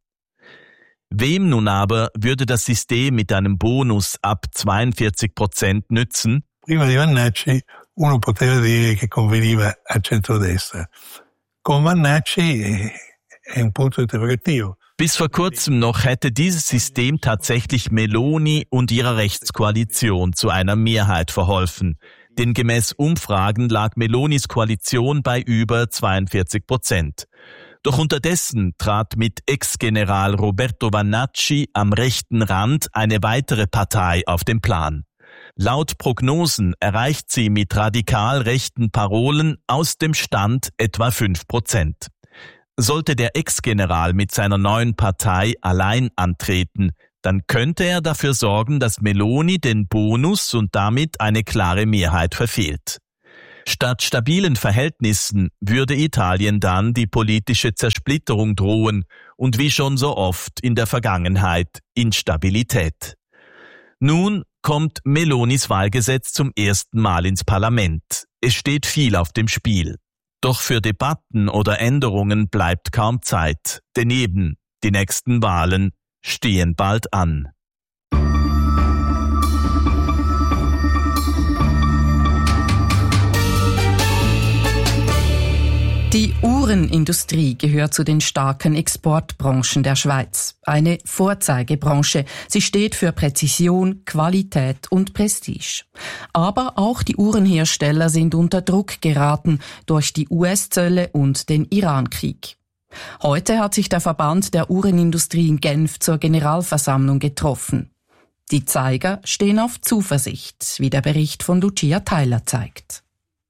Wem nun aber würde das System mit einem Bonus ab 42% nützen? Prima di Vannacci uno poteva dire che conveniva al centrodestra. Con Vannacci è un punto interrogativo. Bis vor kurzem noch hätte dieses System tatsächlich Meloni und ihrer Rechtskoalition zu einer Mehrheit verholfen. Denn gemäß Umfragen lag Melonis Koalition bei über 42%. Doch unterdessen trat mit Ex-General Roberto Vannacci am rechten Rand eine weitere Partei auf den Plan. Laut Prognosen erreicht sie mit radikal rechten Parolen aus dem Stand etwa 5%. Sollte der Ex-General mit seiner neuen Partei allein antreten, dann könnte er dafür sorgen, dass Meloni den Bonus und damit eine klare Mehrheit verfehlt. Statt stabilen Verhältnissen würde Italien dann die politische Zersplitterung drohen und wie schon so oft in der Vergangenheit Instabilität. Nun kommt Melonis Wahlgesetz zum ersten Mal ins Parlament. Es steht viel auf dem Spiel. Doch für Debatten oder Änderungen bleibt kaum Zeit, denn eben die nächsten Wahlen stehen bald an. Die Uhrenindustrie gehört zu den starken Exportbranchen der Schweiz. Eine Vorzeigebranche. Sie steht für Präzision, Qualität und Prestige. Aber auch die Uhrenhersteller sind unter Druck geraten durch die US-Zölle und den Iran-Krieg. Heute hat sich der Verband der Uhrenindustrie in Genf zur Generalversammlung getroffen. Die Zeiger stehen auf Zuversicht, wie der Bericht von Lucia Theiler zeigt.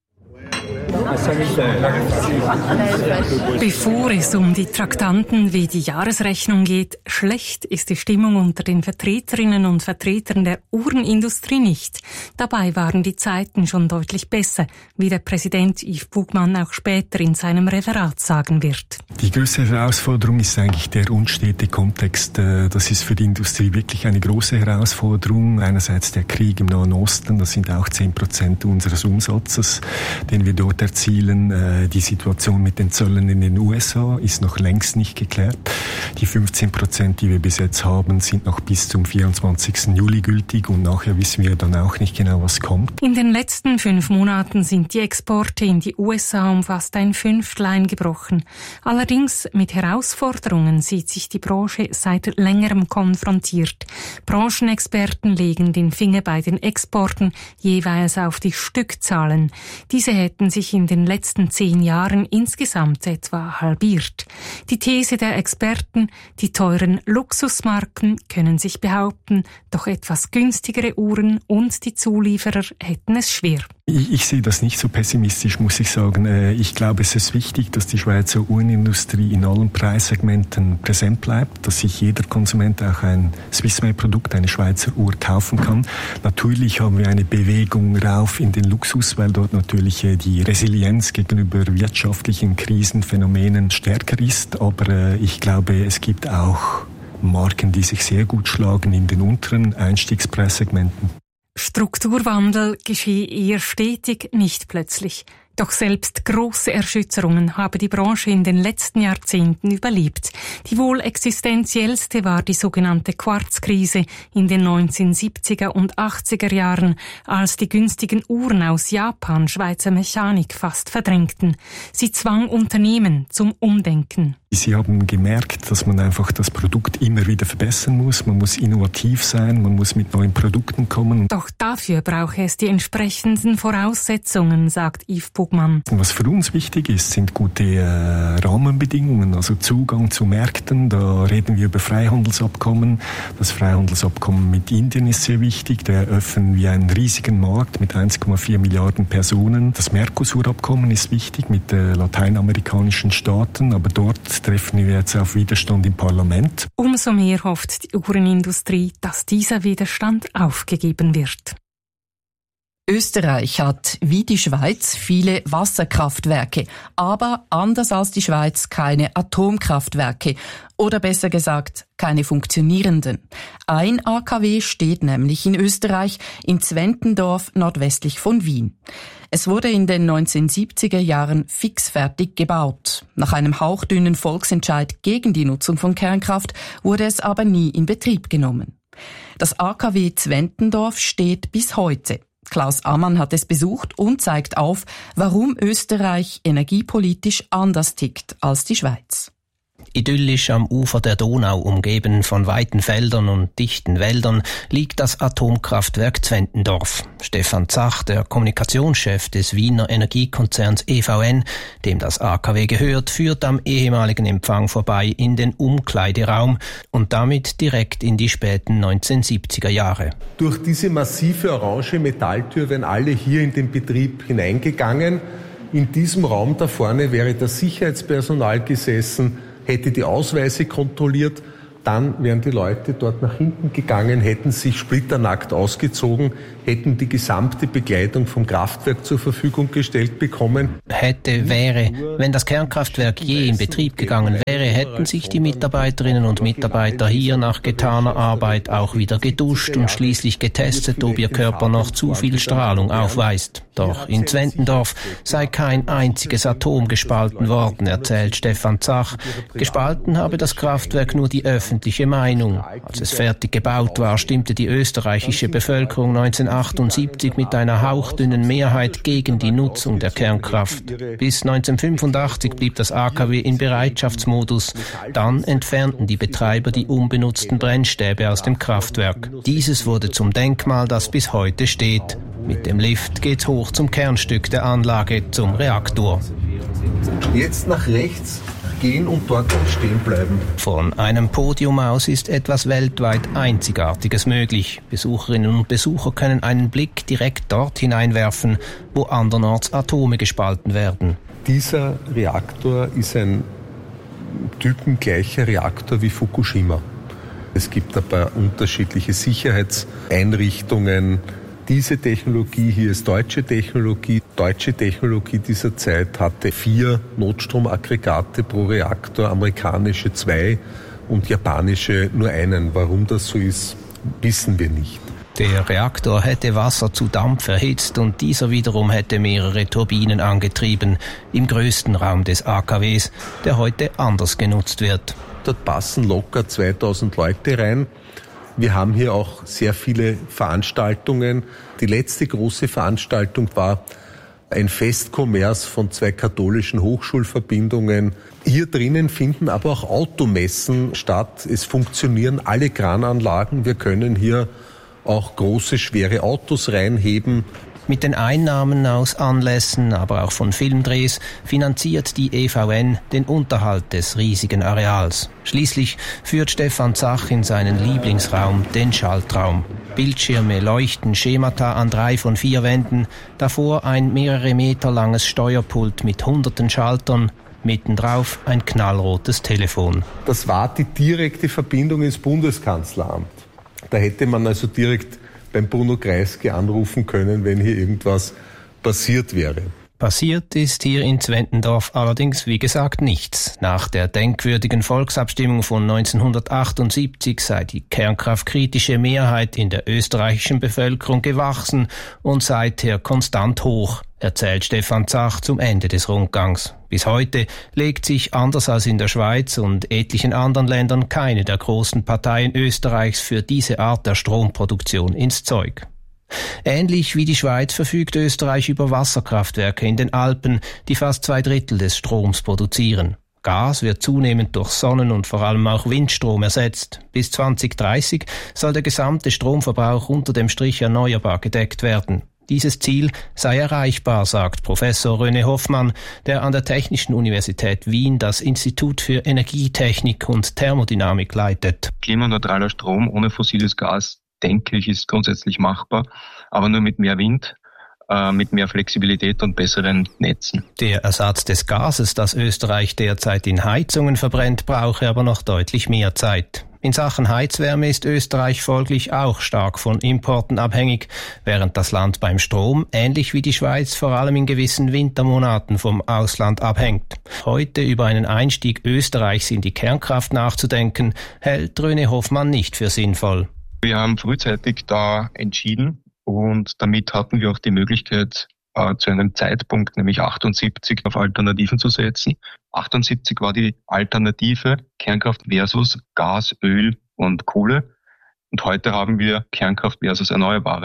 Bevor es um die Traktanten wie die Jahresrechnung geht, schlecht ist die Stimmung unter den Vertreterinnen und Vertretern der Uhrenindustrie nicht. Dabei waren die Zeiten schon deutlich besser, wie der Präsident Yves Bugmann auch später in seinem Referat sagen wird. Die größte Herausforderung ist eigentlich der unstete Kontext. Das ist für die Industrie wirklich eine große Herausforderung. Einerseits der Krieg im Nahen Osten, das sind auch 10% unseres Umsatzes, den wir dort erzielen. Die Situation mit den Zöllen in den USA ist noch längst nicht geklärt. Die 15%, die wir bis jetzt haben, sind noch bis zum 24. Juli gültig und nachher wissen wir dann auch nicht genau, was kommt. In den letzten 5 Monaten sind die Exporte in die USA um fast ein Fünftel eingebrochen. Allerdings mit Herausforderungen sieht sich die Branche seit längerem konfrontiert. Branchenexperten legen den Finger bei den Exporten jeweils auf die Stückzahlen. Diese hätten sich in den letzten 10 Jahren insgesamt etwa halbiert. Die These der Experten, die teuren Luxusmarken können sich behaupten, doch etwas günstigere Uhren und die Zulieferer hätten es schwer. Ich sehe das nicht so pessimistisch, muss ich sagen. Ich glaube, es ist wichtig, dass die Schweizer Uhrenindustrie in allen Preissegmenten präsent bleibt, dass sich jeder Konsument auch ein Swissmade-Produkt, eine Schweizer Uhr kaufen kann. Natürlich haben wir eine Bewegung rauf in den Luxus, weil dort natürlich die Resilienz gegenüber wirtschaftlichen Krisenphänomenen stärker ist. Aber ich glaube, es gibt auch Marken, die sich sehr gut schlagen in den unteren Einstiegspreissegmenten. Strukturwandel geschehe eher stetig, nicht plötzlich. Doch selbst große Erschütterungen habe die Branche in den letzten Jahrzehnten überlebt. Die wohl existenziellste war die sogenannte Quarzkrise in den 1970er und 80er Jahren, als die günstigen Uhren aus Japan Schweizer Mechanik fast verdrängten. Sie zwang Unternehmen zum Umdenken. Sie haben gemerkt, dass man einfach das Produkt immer wieder verbessern muss. Man muss innovativ sein, man muss mit neuen Produkten kommen. Doch dafür brauche es die entsprechenden Voraussetzungen, sagt Yves Bugmann. Was für uns wichtig ist, sind gute Rahmenbedingungen, also Zugang zu Märkten. Da reden wir über Freihandelsabkommen. Das Freihandelsabkommen mit Indien ist sehr wichtig. Da eröffnen wir einen riesigen Markt mit 1,4 Milliarden Personen. Das Mercosur-Abkommen ist wichtig mit lateinamerikanischen Staaten, aber dort treffen wir jetzt auf Widerstand im Parlament. Umso mehr hofft die Uhrenindustrie, dass dieser Widerstand aufgegeben wird. Österreich hat, wie die Schweiz, viele Wasserkraftwerke, aber anders als die Schweiz keine Atomkraftwerke oder besser gesagt keine funktionierenden. Ein AKW steht nämlich in Österreich, in Zwentendorf nordwestlich von Wien. Es wurde in den 1970er Jahren fixfertig gebaut. Nach einem hauchdünnen Volksentscheid gegen die Nutzung von Kernkraft wurde es aber nie in Betrieb genommen. Das AKW Zwentendorf steht bis heute. Klaus Ammann hat es besucht und zeigt auf, warum Österreich energiepolitisch anders tickt als die Schweiz. Idyllisch am Ufer der Donau, umgeben von weiten Feldern und dichten Wäldern, liegt das Atomkraftwerk Zwentendorf. Stefan Zach, der Kommunikationschef des Wiener Energiekonzerns EVN, dem das AKW gehört, führt am ehemaligen Empfang vorbei in den Umkleideraum und damit direkt in die späten 1970er Jahre. Durch diese massive orange Metalltür wären alle hier in den Betrieb hineingegangen. In diesem Raum da vorne wäre das Sicherheitspersonal gesessen, hätte die Ausweise kontrolliert, dann wären die Leute dort nach hinten gegangen, hätten sich splitternackt ausgezogen, hätten die gesamte Begleitung vom Kraftwerk zur Verfügung gestellt bekommen. Wenn das Kernkraftwerk je in Betrieb gegangen wäre, hätten sich die Mitarbeiterinnen und Mitarbeiter hier nach getaner Arbeit auch wieder geduscht und schließlich getestet, ob ihr Körper noch zu viel Strahlung aufweist. Doch in Zwentendorf sei kein einziges Atom gespalten worden, erzählt Stefan Zach. Gespalten habe das Kraftwerk nur die öffentliche Meinung. Als es fertig gebaut war, stimmte die österreichische Bevölkerung 1978 mit einer hauchdünnen Mehrheit gegen die Nutzung der Kernkraft. Bis 1985 blieb das AKW in Bereitschaftsmodus. Dann entfernten die Betreiber die unbenutzten Brennstäbe aus dem Kraftwerk. Dieses wurde zum Denkmal, das bis heute steht. Mit dem Lift geht's hoch zum Kernstück der Anlage, zum Reaktor. Jetzt nach rechts gehen und dort stehen bleiben. Von einem Podium aus ist etwas weltweit Einzigartiges möglich. Besucherinnen und Besucher können einen Blick direkt dort hineinwerfen, wo andernorts Atome gespalten werden. Dieser Reaktor ist ein typengleicher Reaktor wie Fukushima. Es gibt ein paar unterschiedliche Sicherheitseinrichtungen. Diese Technologie hier ist deutsche Technologie. Deutsche Technologie dieser Zeit hatte 4 Notstromaggregate pro Reaktor, amerikanische 2 und japanische nur einen. Warum das so ist, wissen wir nicht. Der Reaktor hätte Wasser zu Dampf erhitzt und dieser wiederum hätte mehrere Turbinen angetrieben im größten Raum des AKWs, der heute anders genutzt wird. Dort passen locker 2000 Leute rein. Wir haben hier auch sehr viele Veranstaltungen. Die letzte große Veranstaltung war ein Festkommers von 2 katholischen Hochschulverbindungen. Hier drinnen finden aber auch Automessen statt. Es funktionieren alle Krananlagen. Wir können hier auch große, schwere Autos reinheben. Mit den Einnahmen aus Anlässen, aber auch von Filmdrehs, finanziert die EVN den Unterhalt des riesigen Areals. Schließlich führt Stefan Zach in seinen Lieblingsraum, den Schaltraum. Bildschirme leuchten Schemata an 3 von 4 Wänden, davor ein mehrere Meter langes Steuerpult mit hunderten Schaltern, mittendrauf ein knallrotes Telefon. Das war die direkte Verbindung ins Bundeskanzleramt. Da hätte man also direkt beim Bruno Kreisky anrufen können, wenn hier irgendwas passiert wäre. Passiert ist hier in Zwentendorf allerdings, wie gesagt, nichts. Nach der denkwürdigen Volksabstimmung von 1978 sei die kernkraftkritische Mehrheit in der österreichischen Bevölkerung gewachsen und seither konstant hoch, erzählt Stefan Zach zum Ende des Rundgangs. Bis heute legt sich, anders als in der Schweiz und etlichen anderen Ländern, keine der großen Parteien Österreichs für diese Art der Stromproduktion ins Zeug. Ähnlich wie die Schweiz verfügt Österreich über Wasserkraftwerke in den Alpen, die fast 2/3 des Stroms produzieren. Gas wird zunehmend durch Sonnen- und vor allem auch Windstrom ersetzt. Bis 2030 soll der gesamte Stromverbrauch unter dem Strich erneuerbar gedeckt werden. Dieses Ziel sei erreichbar, sagt Professor René Hoffmann, der an der Technischen Universität Wien das Institut für Energietechnik und Thermodynamik leitet. Klimaneutraler Strom ohne fossiles Gas, denke ich, ist grundsätzlich machbar, aber nur mit mehr Wind, mit mehr Flexibilität und besseren Netzen. Der Ersatz des Gases, das Österreich derzeit in Heizungen verbrennt, brauche aber noch deutlich mehr Zeit. In Sachen Heizwärme ist Österreich folglich auch stark von Importen abhängig, während das Land beim Strom, ähnlich wie die Schweiz, vor allem in gewissen Wintermonaten vom Ausland abhängt. Heute über einen Einstieg Österreichs in die Kernkraft nachzudenken, hält René Hoffmann nicht für sinnvoll. Wir haben frühzeitig da entschieden und damit hatten wir auch die Möglichkeit, zu einem Zeitpunkt, nämlich 78, auf Alternativen zu setzen. 78 war die Alternative Kernkraft versus Gas, Öl und Kohle. Und heute haben wir Kernkraft versus Erneuerbare.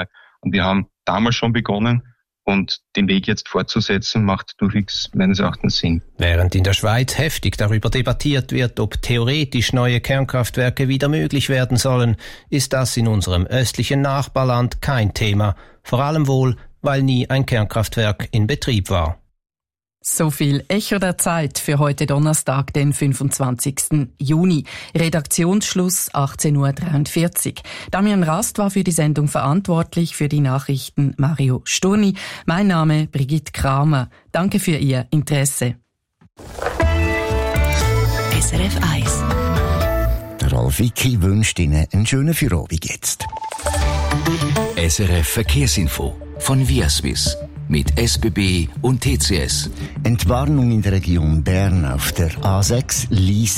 Und wir haben damals schon begonnen und den Weg jetzt fortzusetzen, macht durchwegs meines Erachtens Sinn. Während in der Schweiz heftig darüber debattiert wird, ob theoretisch neue Kernkraftwerke wieder möglich werden sollen, ist das in unserem östlichen Nachbarland kein Thema. Vor allem wohl, weil nie ein Kernkraftwerk in Betrieb war. So viel Echo der Zeit für heute Donnerstag, den 25. Juni. Redaktionsschluss 18.43 Uhr. Damian Rast war für die Sendung verantwortlich, für die Nachrichten Mario Sturni. Mein Name Brigitte Kramer. Danke für Ihr Interesse. SRF 1. Der Rolf Wicki wünscht Ihnen einen schönen Feierabend jetzt. SRF Verkehrsinfo von Viaswiss. Mit SBB und TCS. Entwarnung in der Region Bern auf der A6 Lyss